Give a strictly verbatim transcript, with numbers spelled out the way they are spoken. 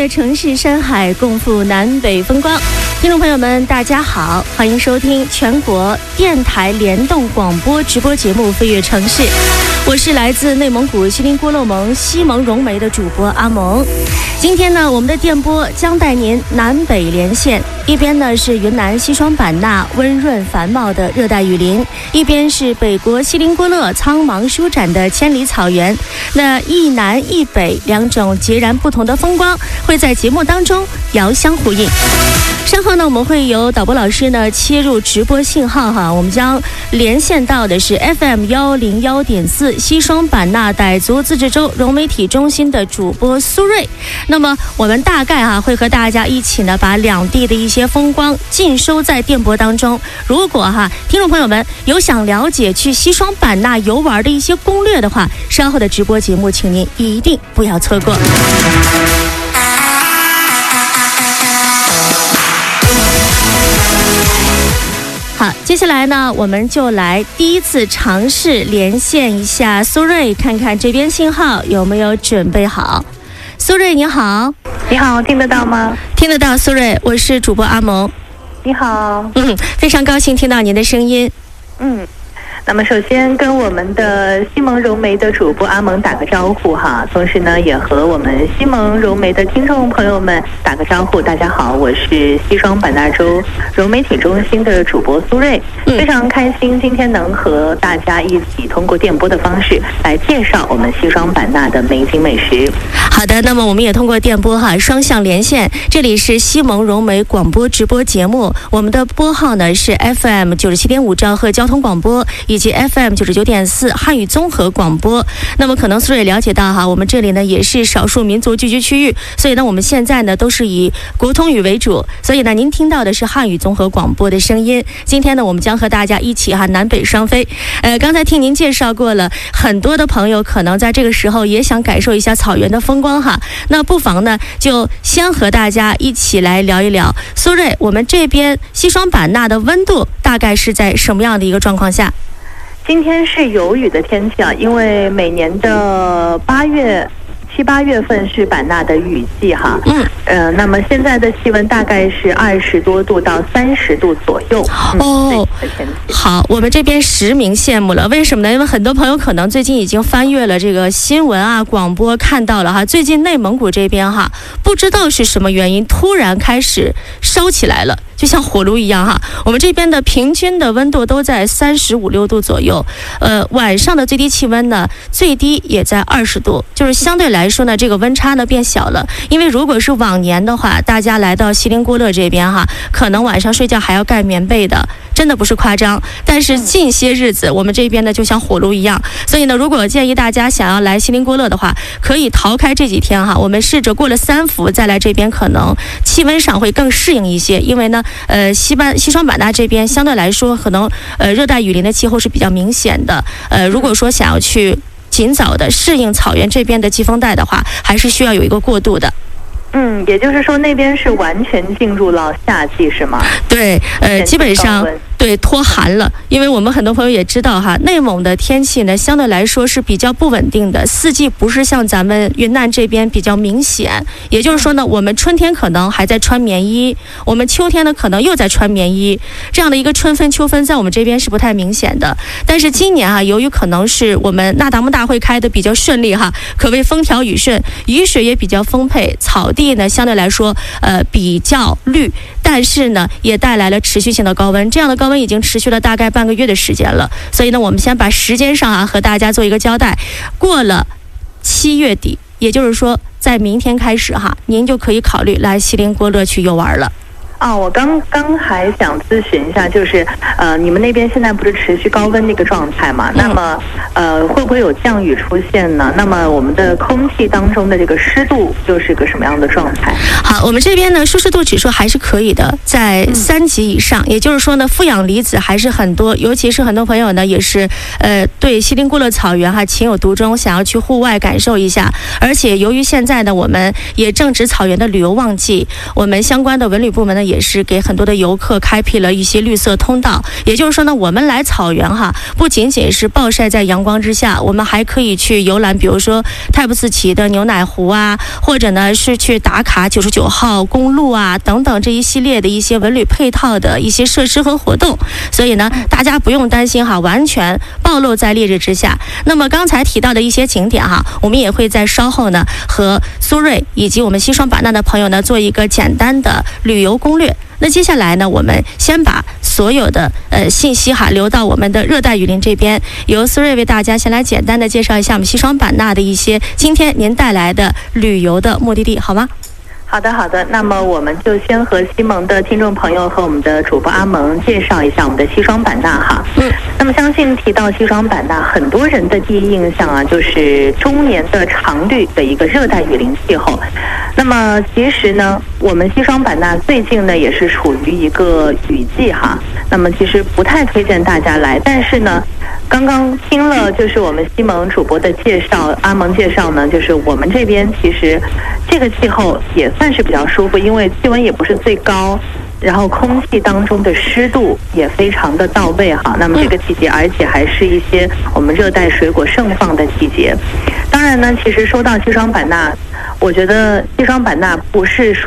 越城市山海，共赴南北风光。听众朋友们，大家好，欢迎收听全国电台联动广播直播节目《飞越城市》，我是来自内蒙古锡林郭勒盟西蒙绒梅的主播阿蒙。今天呢，我们的电波将带您南北连线，一边呢是云南西双版纳温润繁茂的热带雨林，一边是北国锡林郭勒苍茫舒展的千里草原。那一南一北两种截然不同的风光会在节目当中遥相呼应。稍后呢，我们会由导播老师呢切入直播信号哈，我们将连线到的是 F M 幺零幺点四西双版纳傣族自治州融媒体中心的主播苏瑞。那么我们大概哈会和大家一起呢把两地的一些风光尽收在电波当中。如果哈听众朋友们有想了解去西双版纳游玩的一些攻略的话，稍后的直播节目请您一定不要错过。好，接下来呢，我们就来第一次尝试连线一下苏瑞，看看这边信号有没有准备好。苏瑞你好。 你好，听得到吗？ 听得到，苏瑞，我是主播阿蒙。 你好。 嗯，非常高兴听到您的声音。 嗯，那么首先跟我们的西蒙绒梅的主播阿蒙打个招呼哈，同时呢也和我们西蒙绒梅的听众朋友们打个招呼。大家好，我是西双版纳州融媒体中心的主播苏瑞， 嗯、 非常开心今天能和大家一起通过电波的方式来介绍我们西双版纳的美景美食。 好的，那么我们也通过电波哈双向连线，这里是西蒙绒梅广播直播节目，我们的拨号呢是 F M 九十七点五兆赫交通广播以及 F M 九十九点四汉语综合广播。那么可能苏瑞了解到哈，我们这里呢也是少数民族聚居区域，所以呢我们现在呢都是以国通语为主，所以呢您听到的是汉语综合广播的声音。今天呢我们将和大家一起哈南北双飞。呃，刚才听您介绍过了，很多的朋友可能在这个时候也想感受一下草原的风光哈，那不妨呢就先和大家一起来聊一聊。苏瑞，我们这边西双版纳的温度大概是在什么样的一个状况下？ 今天是有雨的天气啊，因为每年的八月七八月份是版纳的雨季哈，嗯，呃，那么现在的气温大概是二十多度到三十度左右。 哦、嗯，好，我们这边实名羡慕了。为什么呢？因为很多朋友可能最近已经翻阅了这个新闻啊、广播，看到了哈，最近内蒙古这边哈，不知道是什么原因，突然开始烧起来了。就像火炉一样哈，我们这边的平均的温度都在三十五六度左右，呃，晚上的最低气温呢，最低也在二十度，就是相对来说呢，这个温差呢变小了。因为如果是往年的话，大家来到锡林郭勒这边哈，可能晚上睡觉还要盖棉被的，真的不是夸张。但是近些日子，我们这边呢就像火炉一样，所以呢，如果建议大家想要来锡林郭勒的话，可以逃开这几天哈，我们试着过了三伏再来这边，可能气温上会更适应一些，因为呢。呃，西班西双版纳这边相对来说，可能呃热带雨林的气候是比较明显的。呃，如果说想要去尽早的适应草原这边的季风带的话，还是需要有一个过渡的。 嗯，也就是说那边是完全进入了夏季是吗？ 对，呃，基本上对脱寒了，因为我们很多朋友也知道哈，内蒙的天气呢相对来说是比较不稳定的，四季不是像咱们云南这边比较明显。也就是说呢，我们春天可能还在穿棉衣，我们秋天呢可能又在穿棉衣，这样的一个春分秋分在我们这边是不太明显的。但是今年啊，由于可能是我们那达慕大会开的比较顺利哈，可谓风调雨顺，雨水也比较丰沛，草地地呢相对来说呃比较绿，但是呢也带来了持续性的高温，这样的高温已经持续了大概半个月的时间了。所以呢我们先把时间上啊和大家做一个交代，过了七月底，也就是说在明天开始哈，您就可以考虑来锡林郭勒去游玩了。 啊，我刚刚还想咨询一下，就是呃，你们那边现在不是持续高温的一个状态嘛？那么呃，会不会有降雨出现呢？那么我们的空气当中的这个湿度又是个什么样的状态？ 好，我们这边呢，舒适度指数还是可以的，在三级以上，也就是说呢，负氧离子还是很多，尤其是很多朋友呢，也是呃对锡林郭勒草原哈情有独钟，想要去户外感受一下。而且由于现在呢，我们也正值草原的旅游旺季，我们相关的文旅部门呢也也是给很多的游客开辟了一些绿色通道。也就是说呢，我们来草原哈，不仅仅是暴晒在阳光之下，我们还可以去游览，比如说泰布斯奇的牛奶湖啊，或者呢是去打卡九十九号公路啊等等这一系列的一些文旅配套的一些设施和活动。所以呢，大家不用担心哈，完全暴露在烈日之下。那么刚才提到的一些景点哈，我们也会在稍后呢和苏芮以及我们西双版纳的朋友呢做一个简单的旅游攻略。那接下来呢，我们先把所有的呃信息哈留到我们的热带雨林这边，由苏芮为大家先来简单的介绍一下我们西双版纳的一些今天您带来的旅游的目的地，好吗？ 好的，好的。那么我们就先和西蒙的听众朋友和我们的主播阿蒙介绍一下我们的西双版纳哈。嗯。那么相信提到西双版纳，很多人的第一印象啊，就是终年的常绿的一个热带雨林气候。那么其实呢，我们西双版纳最近呢也是处于一个雨季哈。那么其实不太推荐大家来，但是呢，刚刚听了就是我们西蒙主播的介绍，阿蒙介绍呢，就是我们这边其实这个气候也算是比较舒服，因为气温也不是最高，然后空气当中的湿度也非常的到位哈。那么这个季节，而且还是一些我们热带水果盛放的季节。当然呢，其实说到西双版纳，我觉得西双版纳不是